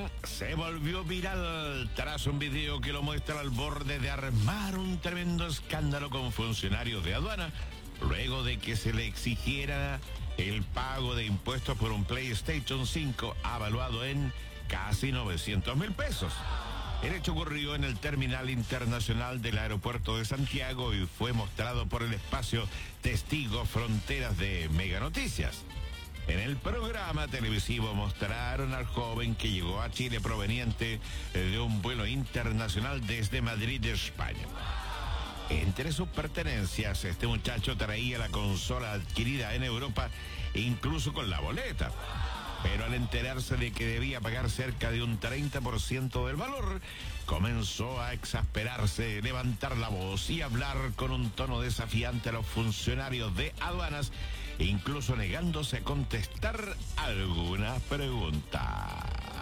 Se volvió viral tras un video que lo muestra al borde de armar un tremendo escándalo con funcionarios de aduana, luego de que se le exigiera el pago de impuestos por un PlayStation 5 avaluado en casi 900.000 pesos. El hecho ocurrió en el terminal internacional del aeropuerto de Santiago y fue mostrado por el espacio Testigo Fronteras de Mega Noticias. En el programa televisivo mostraron al joven que llegó a Chile proveniente de un vuelo internacional desde Madrid, España. Entre sus pertenencias, este muchacho traía la consola adquirida en Europa, incluso con la boleta. Pero al enterarse de que debía pagar cerca de un 30% del valor, comenzó a exasperarse, levantar la voz y hablar con un tono desafiante a los funcionarios de aduanas, incluso negándose a contestar algunas preguntas.